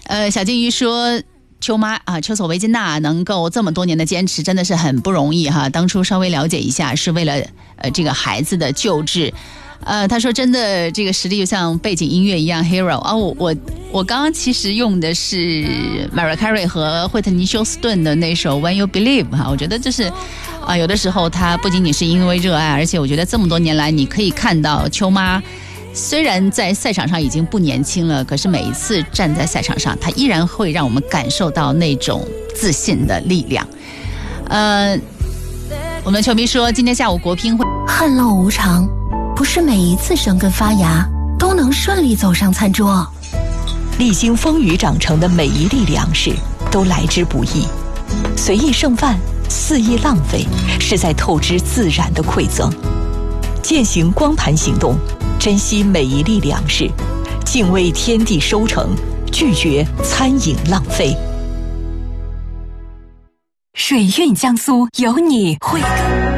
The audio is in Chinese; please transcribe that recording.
小金鱼说秋妈啊，丘索维金娜能够这么多年的坚持，真的是很不容易哈。当初稍微了解一下，是为了这个孩子的救治。他说真的，这个实力就像背景音乐一样 ，Hero 啊，我刚刚其实用的是 Mariah Carey 和惠特尼休斯顿的那首 When You Believe 哈，我觉得就是有的时候它不仅仅是因为热爱，而且我觉得这么多年来，你可以看到秋妈。虽然在赛场上已经不年轻了，可是每一次站在赛场上，他依然会让我们感受到那种自信的力量。我们球迷说，今天下午国乒会旱涝无常，不是每一次生根发芽都能顺利走上餐桌。 历经风雨长成的每一粒粮食都来之不易，随意剩饭，肆意浪费，是在透支自然的馈赠。践行光盘行动，珍惜每一粒粮食，敬畏天地收成，拒绝餐饮浪费。 水韵江苏，有你会更。